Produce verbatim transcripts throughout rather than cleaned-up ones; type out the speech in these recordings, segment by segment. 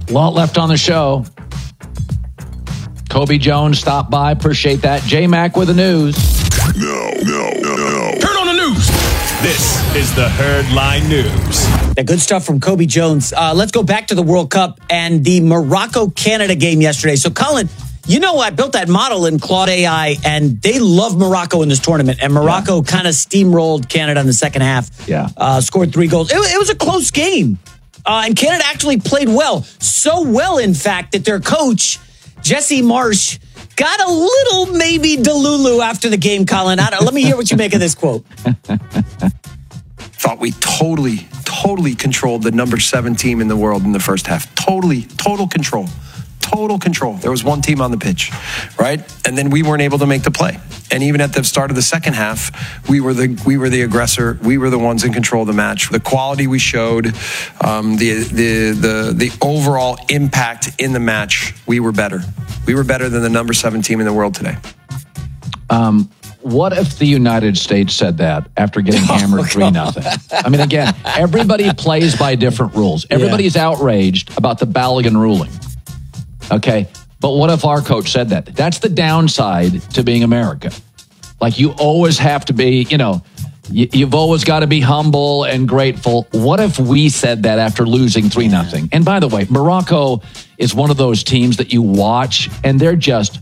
lot left on the show. Kobe Jones stopped by. Appreciate that. J-Mac with the news. No, no, no, no. Turn on the news. This is the Herdline News. The good stuff from Kobe Jones. Uh, let's go back to the World Cup and the Morocco-Canada game yesterday. So, Colin, you know, I built that model in Claude A I, and they love Morocco in this tournament. And Morocco yeah. kind of steamrolled Canada in the second half. Yeah. Uh, scored three goals. It, it was a close game. Uh, and Canada actually played well. So well, in fact, that their coach, Jesse Marsch, got a little maybe delulu after the game, Colin. I don't, let me hear what you make of this quote. Thought we totally, totally controlled the number seven team in the world in the first half. Totally, total control. Total control. There was one team on the pitch, right? And then we weren't able to make the play. And even at the start of the second half, we were the we were the aggressor. We were the ones in control of the match. The quality we showed, um, the the the the overall impact in the match, we were better. We were better than the number seven team in the world today. Um. What if the United States said that after getting hammered three nothing? I mean, again, everybody plays by different rules. Everybody's yeah. outraged about the Balogun ruling. Okay, but what if our coach said that? That's the downside to being America. Like, you always have to be, you know, you, you've always got to be humble and grateful. What if we said that after losing three nothing? And by the way, Morocco is one of those teams that you watch, and they're just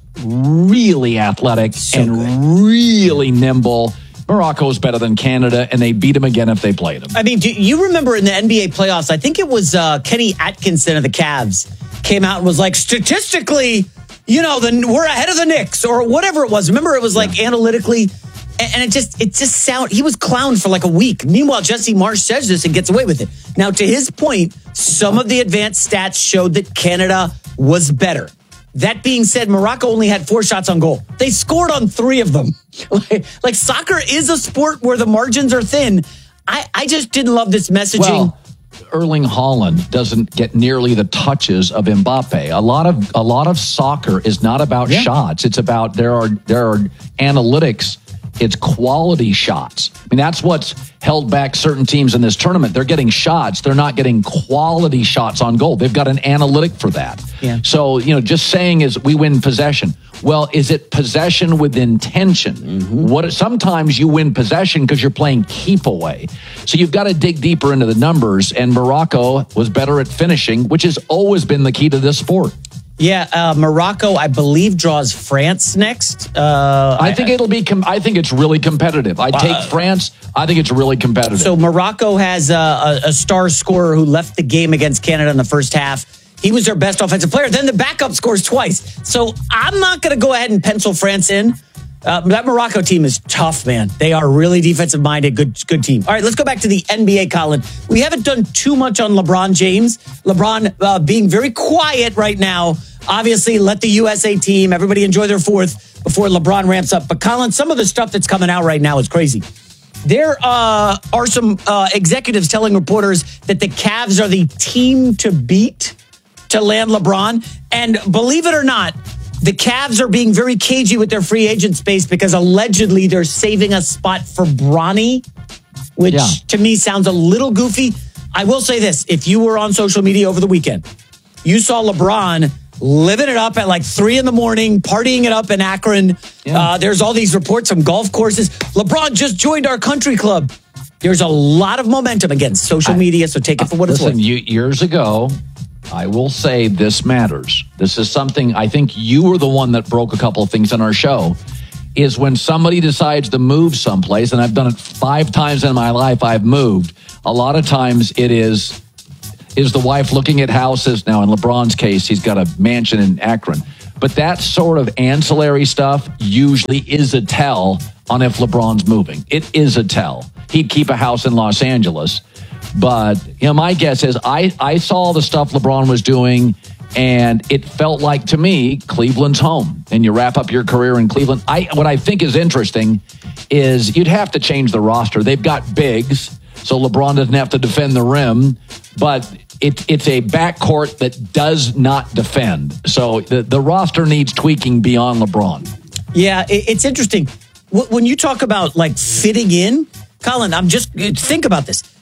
really athletic so and good. really nimble. Morocco is better than Canada, and they beat them again if they played them. I mean, do you remember in the N B A playoffs, I think it was uh, Kenny Atkinson of the Cavs came out and was like, statistically, you know, the, we're ahead of the Knicks or whatever it was. Remember, it was like yeah. analytically, and, and it just it just sound he was clowned for like a week. Meanwhile, Jesse Marsch says this and gets away with it. Now, to his point, some of the advanced stats showed that Canada was better. That being said, Morocco only had four shots on goal. They scored on three of them. like, like soccer is a sport where the margins are thin. I, I just didn't love this messaging. Well, Erling Haaland doesn't get nearly the touches of Mbappe. A lot of a lot of soccer is not about yeah. shots. It's about there are there are analytics. It's quality shots. I mean, that's what's held back certain teams in this tournament. They're getting shots. They're not getting quality shots on goal. They've got an analytic for that. Yeah. So, you know, just saying is we win possession. Well, is it possession with intention? Mm-hmm. What sometimes you win possession because you're playing keep away. So you've got to dig deeper into the numbers. And Morocco was better at finishing, which has always been the key to this sport. Yeah, uh, Morocco, I believe, draws France next. Uh, I think it'll be. Com- I think it's really competitive. I take uh, France. I think it's really competitive. So Morocco has a, a, a star scorer who left the game against Canada in the first half. He was their best offensive player. Then the backup scores twice. So I'm not going to go ahead and pencil France in. Uh, that Morocco team is tough, man. They are really defensive-minded, good good team. All right, let's go back to the N B A, Colin. We haven't done too much on LeBron James. LeBron uh, being very quiet right now. Obviously, let the U S A team, everybody enjoy their fourth before LeBron ramps up. But, Colin, some of the stuff that's coming out right now is crazy. There uh, are some uh, executives telling reporters that the Cavs are the team to beat to land LeBron. And believe it or not, the Cavs are being very cagey with their free agent space because allegedly they're saving a spot for Bronny, which yeah. to me sounds a little goofy. I will say this. If you were on social media over the weekend, you saw LeBron living it up at like three in the morning, partying it up in Akron. Yeah. Uh, there's all these reports from golf courses. LeBron just joined our country club. There's a lot of momentum against social media, so take it for what Listen, it's worth. You, years ago, I will say this matters. This is something I think you were the one that broke a couple of things on our show, is when somebody decides to move someplace, and I've done it five times in my life, I've moved. A lot of times it is, is the wife looking at houses. Now, in LeBron's case, he's got a mansion in Akron. But that sort of ancillary stuff usually is a tell on if LeBron's moving. It is a tell. He'd keep a house in Los Angeles. But, you know, my guess is I, I saw the stuff LeBron was doing, and it felt like, to me, Cleveland's home. And you wrap up your career in Cleveland. I What I think is interesting is you'd have to change the roster. They've got bigs, so LeBron doesn't have to defend the rim. But it, it's a backcourt that does not defend. So the, the roster needs tweaking beyond LeBron. Yeah, it, it's interesting. When you talk about, like, fitting in, Colin, I'm just, think about this.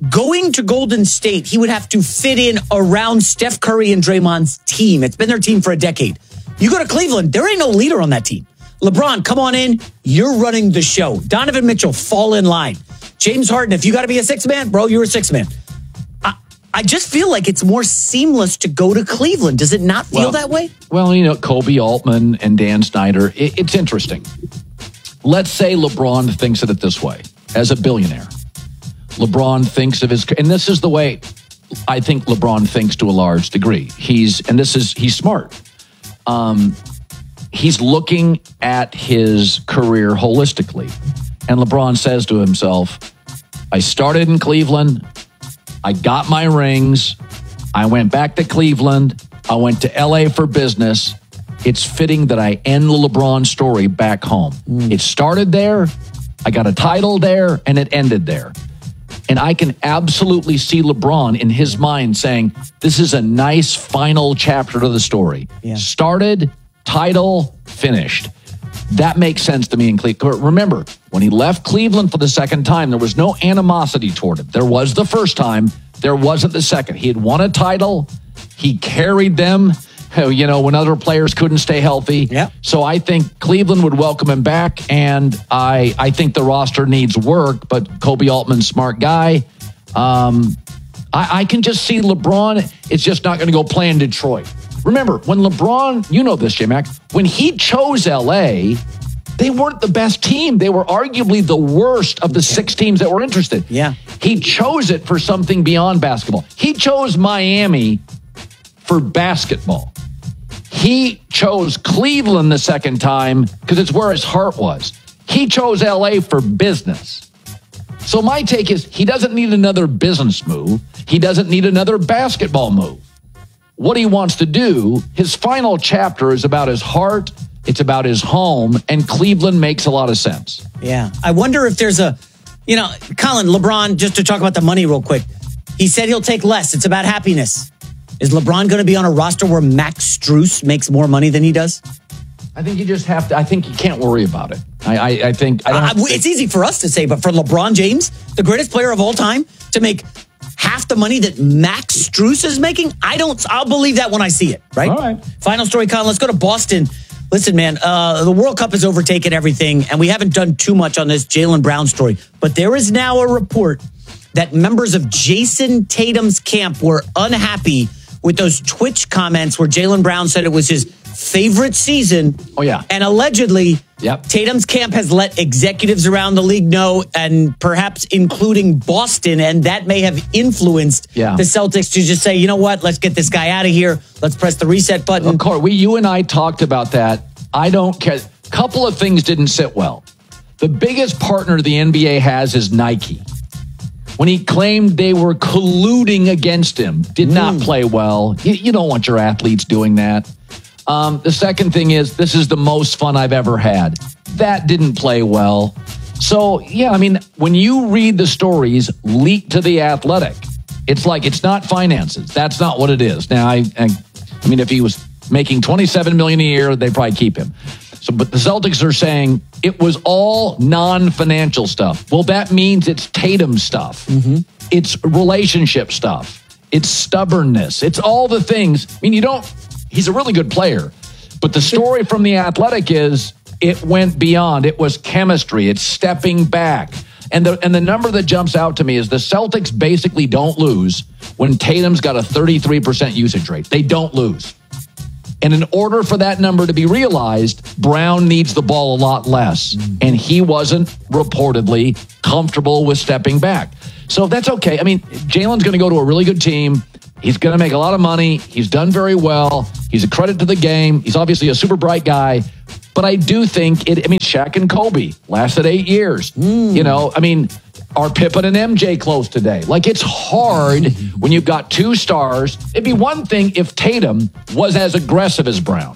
going to Golden State, he would have to fit in around Steph Curry and Draymond's team. It's been their team for a decade. You go to Cleveland, there ain't no leader on that team. LeBron, come on in. You're running the show. Donovan Mitchell, fall in line. James Harden, if you got to be a six man, bro, you're a six man. I, I just feel like it's more seamless to go to Cleveland. Does it not feel well, that way? Well, you know, Kobe Altman and Dan Snyder, it, it's interesting. Let's say LeBron thinks of it this way. As a billionaire, LeBron thinks of his, and this is the way I think LeBron thinks to a large degree. He's, and this is, he's smart. Um, he's looking at his career holistically. And LeBron says to himself, I started in Cleveland. I got my rings. I went back to Cleveland. I went to L A for business. It's fitting that I end the LeBron story back home. Mm. It started there. I got a title there, and it ended there. And I can absolutely see LeBron in his mind saying, this is a nice final chapter to the story. Yeah. Started, title, finished. That makes sense to me in Cleveland. Remember, when he left Cleveland for the second time, there was no animosity toward him. There was the first time. There wasn't the second. He had won a title. He carried them, you know, when other players couldn't stay healthy. Yeah. So I think Cleveland would welcome him back, and I I think the roster needs work, but Kobe Altman's a smart guy. Um, I, I can just see LeBron is just not going to go play in Detroit. Remember, when LeBron, you know this, J-Mac, when he chose L A, they weren't the best team. They were arguably the worst of the six teams that were interested. Yeah. He chose it for something beyond basketball. He chose Miami for basketball. He chose Cleveland the second time because it's where his heart was. He chose L A for business. So my take is he doesn't need another business move. He doesn't need another basketball move. What he wants to do, his final chapter is about his heart. It's about his home, and Cleveland makes a lot of sense. Yeah. I wonder if there's a, you know, Colin, LeBron, just to talk about the money real quick, he said he'll take less. It's about happiness. Is LeBron going to be on a roster where Max Strus makes more money than he does? I think you just have to, I think you can't worry about it. I, I, I think, I don't uh, it's easy for us to say, but for LeBron James, the greatest player of all time, to make half the money that Max Strus is making, I don't, I'll believe that when I see it, right? All right. Final story, Colin, let's go to Boston. Listen, man, uh, the World Cup has overtaken everything, and we haven't done too much on this Jaylen Brown story, but there is now a report that members of Jason Tatum's camp were unhappy with those Twitch comments where Jaylen Brown said it was his favorite season. Oh, yeah. And allegedly, yep. Tatum's camp has let executives around the league know, and perhaps including Boston, and that may have influenced yeah. the Celtics to just say, you know what, let's get this guy out of here. Let's press the reset button. Well, Corey, we, you and I talked about that. I don't care. A couple of things didn't sit well. The biggest partner the N B A has is Nike. When he claimed they were colluding against him, did not mm. play well. You, you don't want your athletes doing that. Um, the second thing is, this is the most fun I've ever had. That didn't play well. So, yeah, I mean, when you read the stories leaked to The Athletic, it's like it's not finances. That's not what it is. Now, I, I, I mean, if he was making twenty-seven million dollars a year, they'd probably keep him. So, but the Celtics are saying it was all non-financial stuff. Well, that means it's Tatum stuff. Mm-hmm. It's relationship stuff. It's stubbornness. It's all the things. I mean, you don't, he's a really good player, but the story from The Athletic is it went beyond. It was chemistry. It's stepping back. And the, and the number that jumps out to me is the Celtics basically don't lose when Tatum's got a thirty-three percent usage rate. They don't lose. And in order for that number to be realized, Brown needs the ball a lot less. And he wasn't reportedly comfortable with stepping back. So that's okay. I mean, Jaylen's going to go to a really good team. He's going to make a lot of money. He's done very well. He's a credit to the game. He's obviously a super bright guy. But I do think it, I mean, Shaq and Kobe lasted eight years. Mm. You know, I mean, are Pippen and M J close today? Like, it's hard when you've got two stars. It'd be one thing if Tatum was as aggressive as Brown.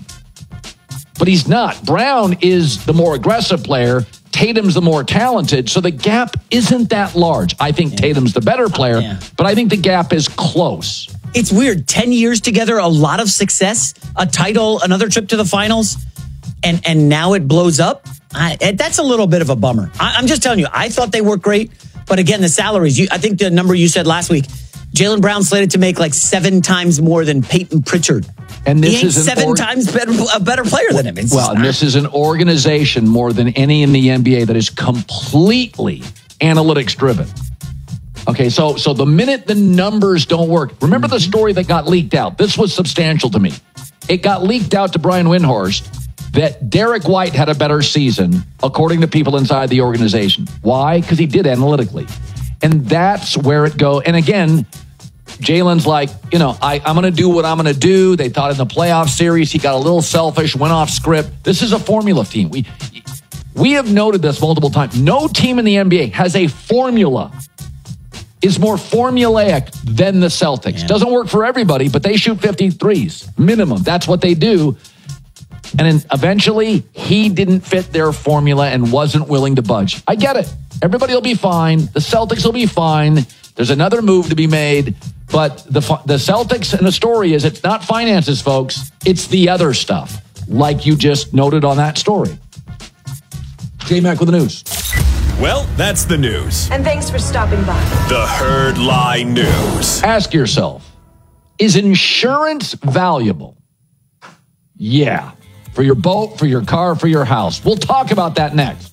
But he's not. Brown is the more aggressive player. Tatum's the more talented. So the gap isn't that large. I think yeah. Tatum's the better player, yeah. but I think the gap is close. It's weird. ten years together, a lot of success, a title, another trip to the finals, and, and now it blows up. I, that's a little bit of a bummer. I, I'm just telling you, I thought they worked great. But again, the salaries, you, I think the number you said last week, Jaylen Brown slated to make like seven times more than Peyton Pritchard. And this he ain't is an seven or- times better, a better player than him. It's well, and this is an organization more than any in the N B A that is completely analytics driven. Okay, so so the minute the numbers don't work, remember the story that got leaked out? This was substantial to me. It got leaked out to Brian Windhorst that Derek White had a better season, according to people inside the organization. Why? Because he did analytically. And that's where it goes. And again, Jaylen's like, you know, I, I'm going to do what I'm going to do. They thought in the playoff series, he got a little selfish, went off script. This is a formula team. We we have noted this multiple times. No team in the N B A has a formula, is more formulaic than the Celtics. Yeah. Doesn't work for everybody, but they shoot fifty-threes minimum. That's what they do. And then eventually, he didn't fit their formula and wasn't willing to budge. I get it. Everybody will be fine. The Celtics will be fine. There's another move to be made. But the the Celtics and the story is it's not finances, folks. It's the other stuff, like you just noted on that story. J-Mac with the news. Well, that's the news. And thanks for stopping by. The Herd Lie News. Ask yourself, is insurance valuable? Yeah. For your boat, for your car, for your house. We'll talk about that next.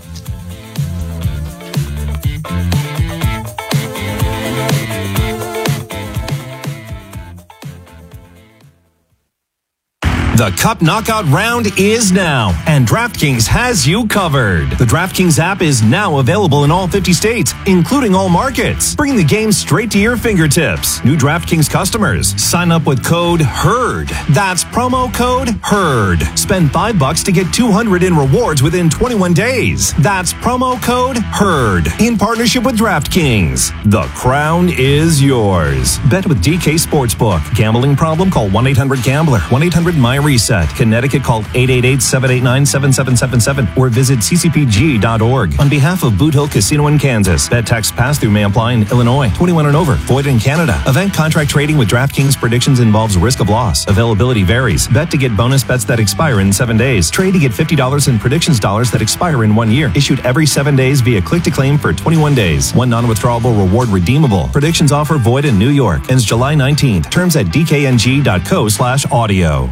The Cup Knockout round is now, and DraftKings has you covered. The DraftKings app is now available in all fifty states, including all markets. Bring the game straight to your fingertips. New DraftKings customers, sign up with code HERD. That's promo code HERD. Spend five bucks to get two hundred in rewards within twenty-one days. That's promo code HERD. In partnership with DraftKings. The crown is yours. Bet with D K Sportsbook. Gambling problem? Call one eight hundred gambler. one eight hundred my reset. Connecticut, call eight eight eight, seven eight nine, seven seven seven seven or visit c c p g dot org. On behalf of Boot Hill Casino in Kansas, bet tax pass-through may apply in Illinois. twenty-one and over. Void in Canada. Event contract trading with DraftKings predictions involves risk of loss. Availability varies. Bet to get bonus bets that expire in seven days. Trade to get fifty dollars in predictions dollars that expire in one year. Issued every seven days via click-to-claim for twenty-one days. One non-withdrawable reward redeemable. Predictions offer void in New York. Ends July nineteenth. Terms at d k n g dot co slash audio.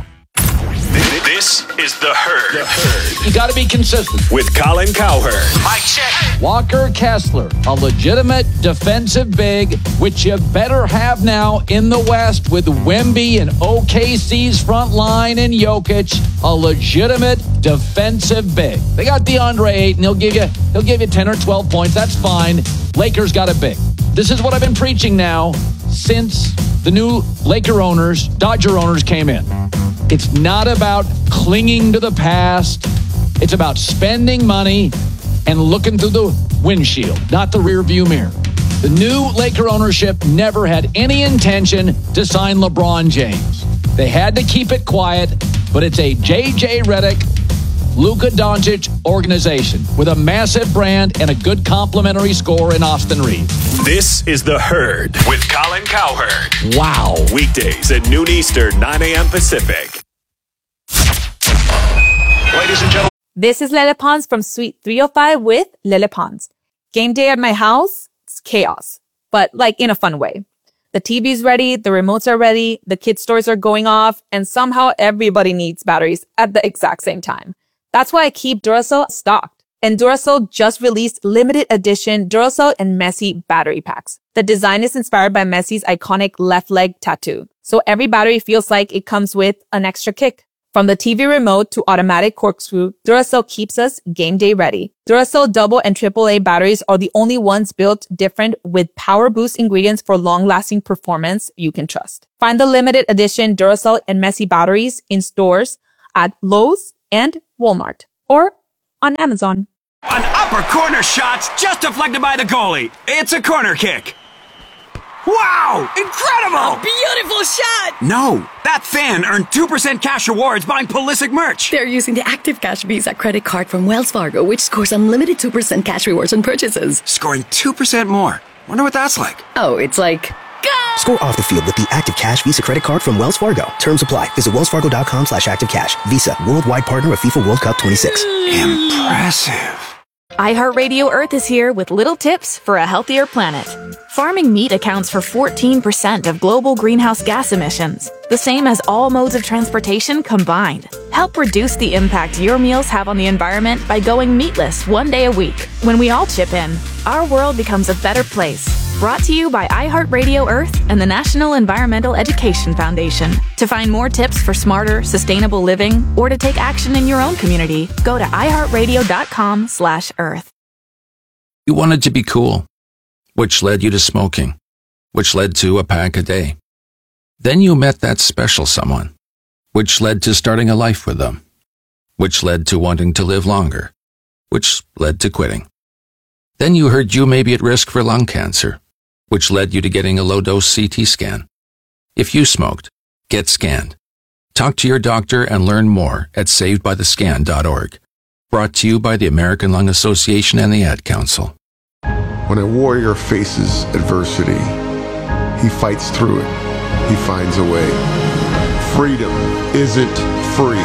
This is The Herd. The Herd. You got to be consistent. With Colin Cowherd. Mic check. Walker Kessler, a legitimate defensive big, which you better have now in the West with Wemby and O K C's front line and Jokic, a legitimate defensive big. They got DeAndre Ayton. He'll give you, he'll give you ten or twelve points. That's fine. Lakers got a big. This is what I've been preaching now since the new Laker owners, Dodger owners came in. It's not about clinging to the past. It's about spending money and looking through the windshield, not the rear view mirror. The new Laker ownership never had any intention to sign LeBron James. They had to keep it quiet, but it's a J J Redick, Luka Doncic organization with a massive brand and a good complimentary score in Austin Reeves. This is The Herd with Colin Cowherd. Wow. Weekdays at noon Eastern, nine a.m. Pacific. Ladies and gentlemen. This is Lele Pons from Suite three oh five with Lele Pons. Game day at my house, it's chaos, but like in a fun way. The T V's ready, the remotes are ready, the kids' toys are going off, and somehow everybody needs batteries at the exact same time. That's why I keep Duracell stocked. And Duracell just released limited edition Duracell and Messi battery packs. The design is inspired by Messi's iconic left leg tattoo. So every battery feels like it comes with an extra kick. From the T V remote to automatic corkscrew, Duracell keeps us game day ready. Duracell double and triple A batteries are the only ones built different with power boost ingredients for long-lasting performance you can trust. Find the limited edition Duracell and Messi batteries in stores at Lowe's and Walmart or on Amazon. An upper corner shot just deflected by the goalie. It's a corner kick. Wow! Incredible! Beautiful shot! No, that fan earned two percent cash rewards buying Pulisic merch. They're using the Active Cash Visa credit card from Wells Fargo, which scores unlimited two percent cash rewards on purchases. Scoring two percent more. Wonder what that's like. Oh, it's like... Go! Score off the field with the Active Cash Visa credit card from Wells Fargo. Terms apply. Visit wellsfargo.com slash active cash. Visa, worldwide partner of FIFA World Cup twenty-six. Impressive. iHeartRadio Earth is here with little tips for a healthier planet. Farming meat accounts for fourteen percent of global greenhouse gas emissions, the same as all modes of transportation combined. Help reduce the impact your meals have on the environment by going meatless one day a week. When we all chip in, our world becomes a better place. Brought to you by iHeartRadio Earth and the National Environmental Education Foundation. To find more tips for smarter, sustainable living, or to take action in your own community, go to iHeartRadio.com slash Earth. You wanted to be cool, which led you to smoking, which led to a pack a day. Then you met that special someone, which led to starting a life with them, which led to wanting to live longer, which led to quitting. Then you heard you may be at risk for lung cancer, which led you to getting a low-dose C T scan. If you smoked, get scanned. Talk to your doctor and learn more at saved by the scan dot org. Brought to you by the American Lung Association and the Ad Council. When a warrior faces adversity, he fights through it. He finds a way. Freedom isn't free.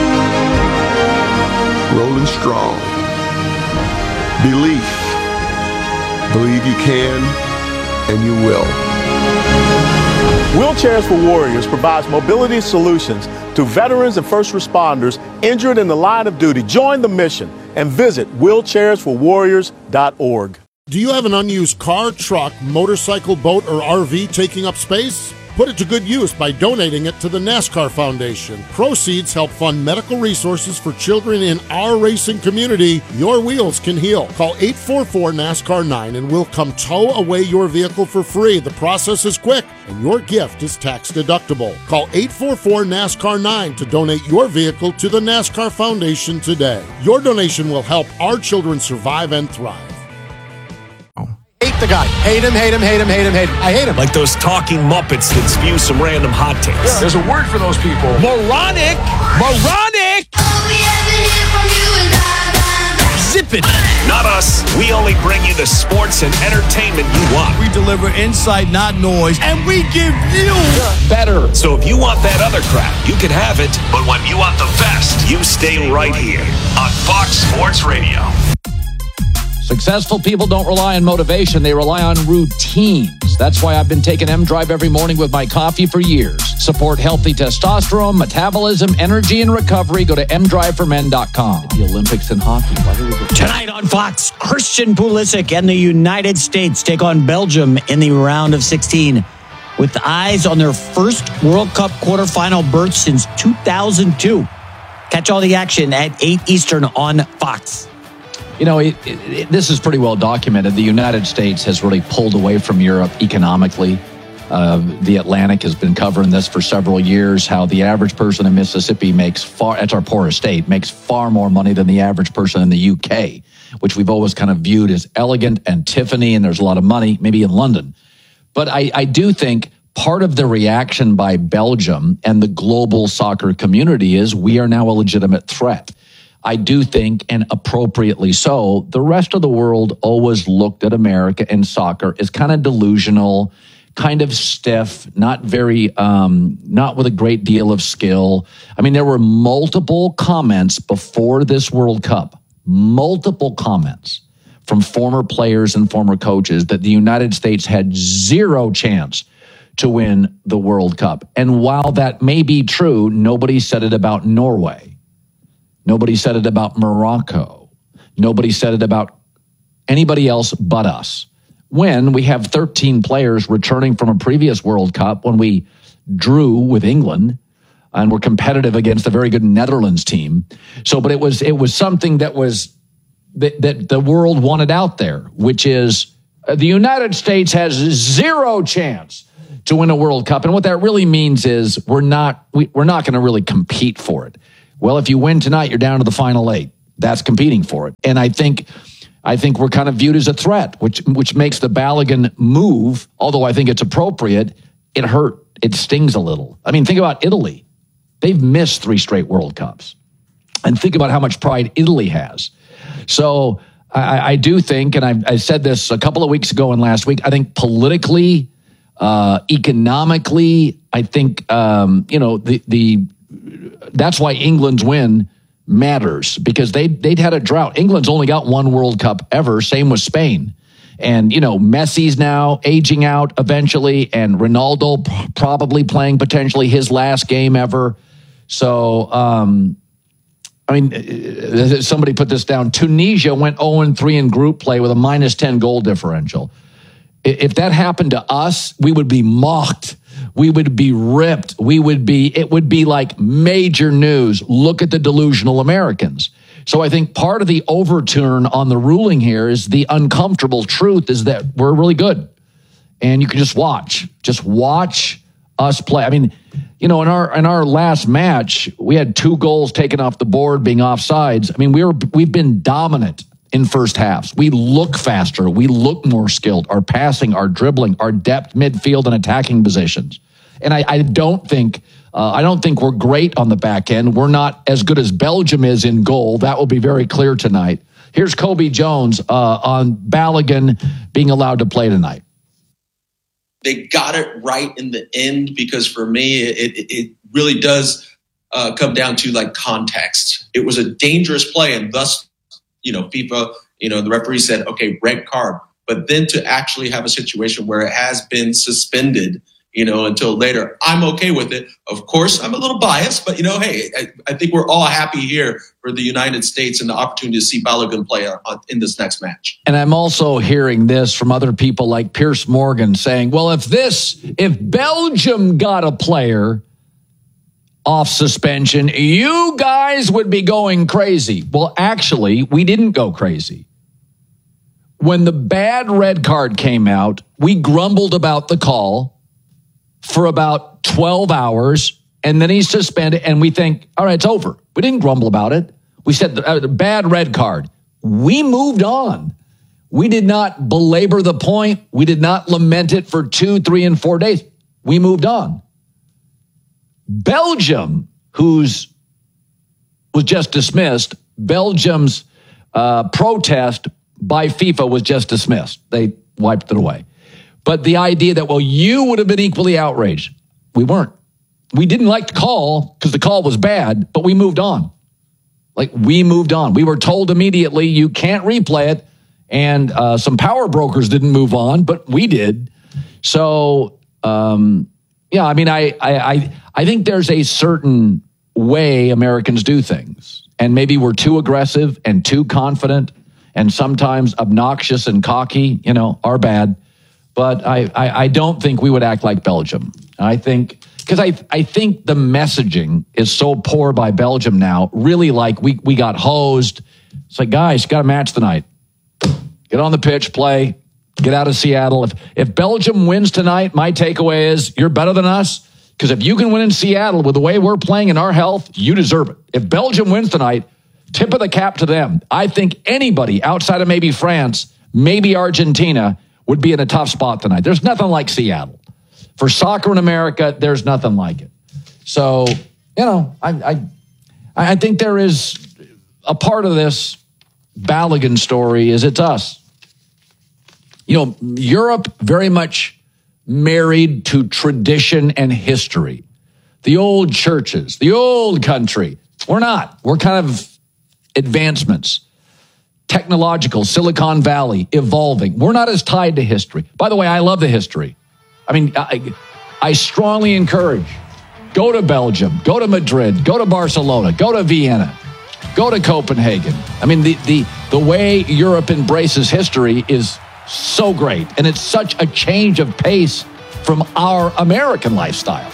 Rolling strong. Belief. Believe you can, and you will. Wheelchairs for Warriors provides mobility solutions to veterans and first responders injured in the line of duty. Join the mission and visit wheelchairs for warriors dot org. Do you have an unused car, truck, motorcycle, boat, or R V taking up space? Put it to good use by donating it to the NASCAR Foundation. Proceeds help fund medical resources for children in our racing community. Your wheels can heal. Call eight four four NASCAR nine and we'll come tow away your vehicle for free. The process is quick and your gift is tax deductible. Call eight four four NASCAR nine to donate your vehicle to the NASCAR Foundation today. Your donation will help our children survive and thrive. Hate the guy. Hate him, hate him, hate him, hate him, hate him. I hate him. Like those talking Muppets that spew some random hot takes. Yeah. There's a word for those people. Moronic! Moronic! Zip it! Not us. We only bring you the sports and entertainment you want. We deliver insight, not noise, and we give you better. So if you want that other crap, you can have it. But when you want the best, you stay right here on Fox Sports Radio. Successful people don't rely on motivation. They rely on routines. That's why I've been taking M-Drive every morning with my coffee for years. Support healthy testosterone, metabolism, energy, and recovery. Go to m drive for men dot com. The Olympics in hockey. Why do we go- Tonight on Fox, Christian Pulisic and the United States take on Belgium in the round of sixteen. With eyes on their first World Cup quarterfinal berth since two thousand two. Catch all the action at eight Eastern on Fox. You know, it, it, it, this is pretty well documented. The United States has really pulled away from Europe economically. Uh, the Atlantic has been covering this for several years, how the average person in Mississippi makes far, that's our poorest state, makes far more money than the average person in the U K, which we've always kind of viewed as elegant and Tiffany, and there's a lot of money, maybe in London. But I, I do think part of the reaction by Belgium and the global soccer community is we are now a legitimate threat. I do think, and appropriately so, the rest of the world always looked at America and soccer as kind of delusional, kind of stiff, not very, um, not with a great deal of skill. I mean, there were multiple comments before this World Cup, multiple comments from former players and former coaches that the United States had zero chance to win the World Cup. And while that may be true, nobody said it about Norway. Nobody said it about Morocco. Nobody said it about anybody else but us. When we have thirteen players returning from a previous World Cup, when we drew with England and were competitive against a very good Netherlands team. So, but it was it was something that was that, that the world wanted out there, which is uh, the United States has zero chance to win a World Cup. And what that really means is we're not we, we're not going to really compete for it. Well, if you win tonight, you're down to the final eight. That's competing for it. And I think I think we're kind of viewed as a threat, which which makes the Balogun move, although I think it's appropriate, it hurt. It stings a little. I mean, think about Italy. They've missed three straight World Cups. And think about how much pride Italy has. So I, I do think, and I, I said this a couple of weeks ago and last week, I think politically, uh, economically, I think, um, you know, the the that's why England's win matters because they, they'd had a drought. England's only got one World Cup ever. Same with Spain. And, you know, Messi's now aging out eventually, and Ronaldo p- probably playing potentially his last game ever. So, um, I mean, somebody put this down. Tunisia went oh and three in group play with a minus ten goal differential. If that happened to us, we would be mocked. We would be ripped. We would be, it would be like major news. Look at the delusional Americans. So I think part of the overturn on the ruling here is the uncomfortable truth is that we're really good. And you can just watch. Just watch us play. I mean, you know, in our in our last match, we had two goals taken off the board being offsides. I mean, we were we've been dominant in first halves. We look faster. We look more skilled. Our passing, our dribbling, our depth, midfield, and attacking positions. And I, I don't think uh, I don't think we're great on the back end. We're not as good as Belgium is in goal. That will be very clear tonight. Here's Kobe Jones uh, on Balogun being allowed to play tonight. They got it right in the end because for me, it, it, it really does uh, come down to like context. It was a dangerous play, and thus, you know, FIFA, you know, the referee said, okay, red card. But then to actually have a situation where it has been suspended, you know, until later, I'm okay with it. Of course, I'm a little biased, but, you know, hey, I, I think we're all happy here for the United States and the opportunity to see Balogun play on, on, in this next match. And I'm also hearing this from other people like Piers Morgan saying, well, if this, if Belgium got a player off suspension, you guys would be going crazy. Well, actually, we didn't go crazy. When the bad red card came out, we grumbled about the call for about twelve hours, and then he's suspended, and we think, all right, it's over. We didn't grumble about it. We said, the, uh, the bad red card. We moved on. We did not belabor the point. We did not lament it for two, three, and four days. We moved on. Belgium, who's was just dismissed, Belgium's uh, protest by FIFA was just dismissed. They wiped it away. But the idea that, well, you would have been equally outraged. We weren't. We didn't like the call because the call was bad, but we moved on. Like, we moved on. We were told immediately you can't replay it. And uh, some power brokers didn't move on, but we did. So, um, yeah, I mean, I, I, I, I think there's a certain way Americans do things. And maybe we're too aggressive and too confident and sometimes obnoxious and cocky, you know, are bad. But I, I, I don't think we would act like Belgium. I think, because I, I think the messaging is so poor by Belgium now, really like we, we got hosed. It's like, guys, got a match tonight. Get on the pitch, play, get out of Seattle. If, if Belgium wins tonight, my takeaway is you're better than us. Because if you can win in Seattle with the way we're playing in our health, you deserve it. If Belgium wins tonight, tip of the cap to them. I think anybody outside of maybe France, maybe Argentina, would be in a tough spot tonight. There's nothing like Seattle. For soccer in America, there's nothing like it. So, you know, I I, I think there is a part of this Balogun story is it's us. You know, Europe very much married to tradition and history. The old churches, the old country. We're not. We're kind of advancements. Technological, Silicon Valley, evolving. We're not as tied to history. By the way, I love the history. I mean, I, I strongly encourage, go to Belgium, go to Madrid, go to Barcelona, go to Vienna, go to Copenhagen. I mean, the, the, the way Europe embraces history is so great. And it's such a change of pace from our American lifestyle.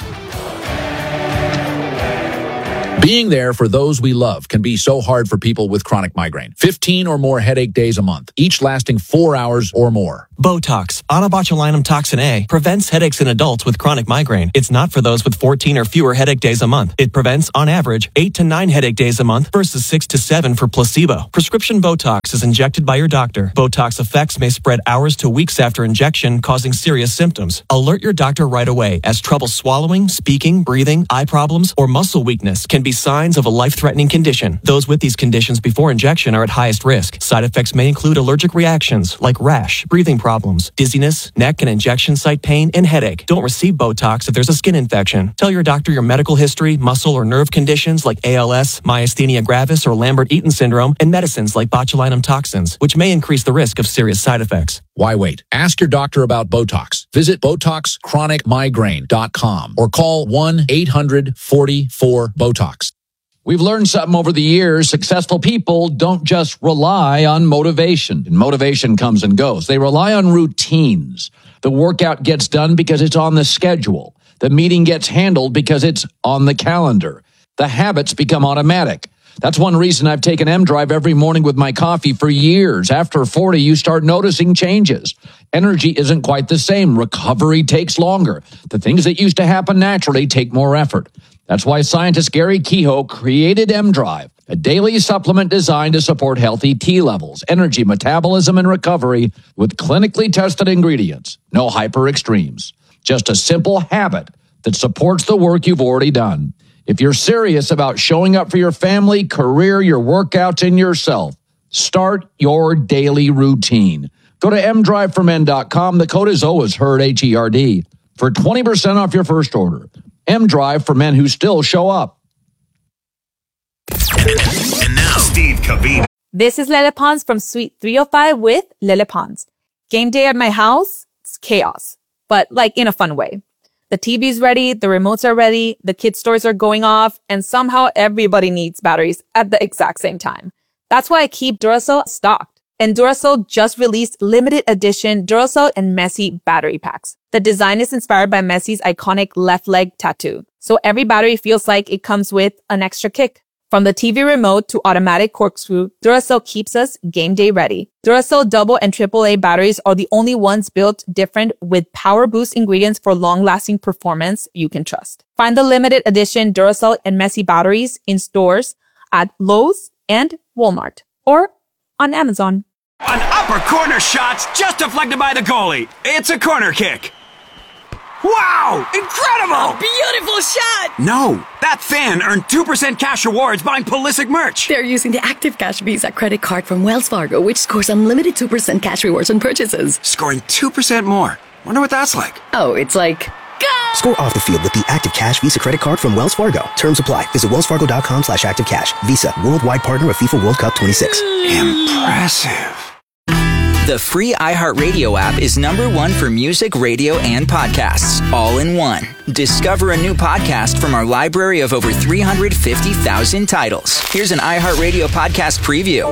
Being there for those we love can be so hard for people with chronic migraine. fifteen or more headache days a month, each lasting four hours or more. Botox, onabotulinum toxin A, prevents headaches in adults with chronic migraine. It's not for those with fourteen or fewer headache days a month. It prevents, on average, eight to nine headache days a month versus six to seven for placebo. Prescription Botox is injected by your doctor. Botox effects may spread hours to weeks after injection, causing serious symptoms. Alert your doctor right away, as trouble swallowing, speaking, breathing, eye problems, or muscle weakness can be be signs of a life-threatening condition. Those with these conditions before injection are at highest risk. Side effects may include allergic reactions like rash, breathing problems, dizziness, neck and injection site pain, and headache. Don't receive Botox if there's a skin infection. Tell your doctor your medical history, muscle or nerve conditions like A L S, myasthenia gravis, or Lambert-Eaton syndrome, and medicines like botulinum toxins, which may increase the risk of serious side effects. Why wait? Ask your doctor about Botox. Visit Botox Chronic Migraine dot com or call one eight hundred forty-four BOTOX. We've learned something over the years. Successful people don't just rely on motivation. And motivation comes and goes. They rely on routines. The workout gets done because it's on the schedule. The meeting gets handled because it's on the calendar. The habits become automatic. That's one reason I've taken M-Drive every morning with my coffee for years. After forty, you start noticing changes. Energy isn't quite the same. Recovery takes longer. The things that used to happen naturally take more effort. That's why scientist Gary Kehoe created M-Drive, a daily supplement designed to support healthy T levels, energy, metabolism, and recovery with clinically tested ingredients. No hyper extremes. Just a simple habit that supports the work you've already done. If you're serious about showing up for your family, career, your workouts, and yourself, start your daily routine. Go to m drive for men dot com. The code is always HERD, H E R D, for twenty percent off your first order. M-Drive for men who still show up. And now, Steve Cavini. This is Lele Pons from Suite three oh five with Lele Pons. Game day at my house, it's chaos, but like in a fun way. The T V's ready, the remotes are ready, the kids' stores are going off, and somehow everybody needs batteries at the exact same time. That's why I keep Duracell stocked. And Duracell just released limited edition Duracell and Messi battery packs. The design is inspired by Messi's iconic left leg tattoo. So every battery feels like it comes with an extra kick. From the T V remote to automatic corkscrew, Duracell keeps us game day ready. Duracell double and triple A batteries are the only ones built different with power boost ingredients for long-lasting performance you can trust. Find the limited edition Duracell and Messi batteries in stores at Lowe's and Walmart or on Amazon. An upper corner shot just deflected by the goalie. It's a corner kick. Wow! Incredible! A beautiful shot! No, that fan earned two percent cash rewards buying Pulisic merch. They're using the Active Cash Visa credit card from Wells Fargo, which scores unlimited two percent cash rewards on purchases. Scoring two percent more. Wonder what that's like. Oh, it's like... Go! Score off the field with the Active Cash Visa credit card from Wells Fargo. Terms apply. Visit wells fargo dot com slash active cash. Visa, worldwide partner of FIFA World Cup twenty-six. Impressive. The free iHeartRadio app is number one for music, radio, and podcasts, all in one. Discover a new podcast from our library of over three hundred fifty thousand titles. Here's an iHeartRadio podcast preview.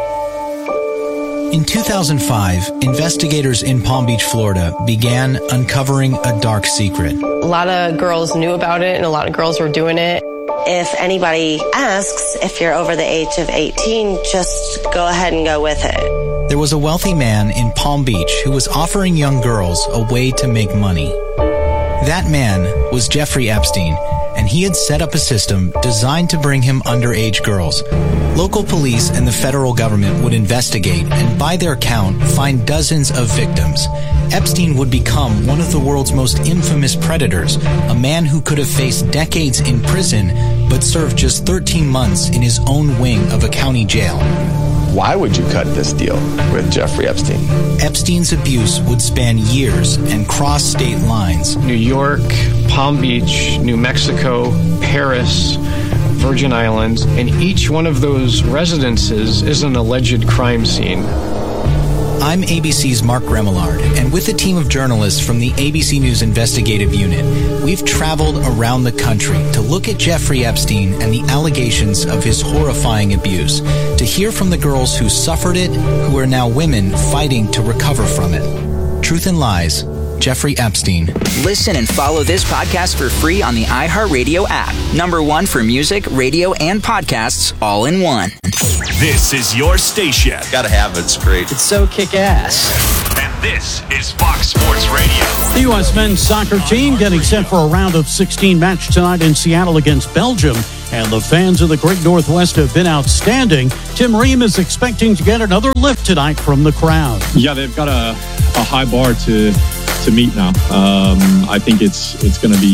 In two thousand five, investigators in Palm Beach, Florida began uncovering a dark secret. A lot of girls knew about it and a lot of girls were doing it. If anybody asks if you're over the age of eighteen, just go ahead and go with it. There was a wealthy man in Palm Beach who was offering young girls a way to make money. That man was Jeffrey Epstein, and he had set up a system designed to bring him underage girls. Local police and the federal government would investigate and, by their count, find dozens of victims. Epstein would become one of the world's most infamous predators, a man who could have faced decades in prison but served just thirteen months in his own wing of a county jail. Why would you cut this deal with Jeffrey Epstein? Epstein's abuse would span years and cross state lines. New York, Palm Beach, New Mexico, Paris, Virgin Islands, and each one of those residences is an alleged crime scene. I'm A B C's Mark Remillard, and with a team of journalists from the A B C News Investigative Unit, we've traveled around the country to look at Jeffrey Epstein and the allegations of his horrifying abuse, to hear from the girls who suffered it, who are now women fighting to recover from it. Truth and Lies, Jeffrey Epstein. Listen and follow this podcast for free on the iHeartRadio app. Number one for music, radio, and podcasts, all in one. This is your station. Gotta have it. It's great. It's so kick-ass. And this is Fox Sports Radio. The U S men's soccer team getting set for a round of sixteen match tonight in Seattle against Belgium. And the fans of the Great Northwest have been outstanding. Tim Ream is expecting to get another lift tonight from the crowd. Yeah, they've got a, a high bar to to meet now. Um, I think it's it's going to be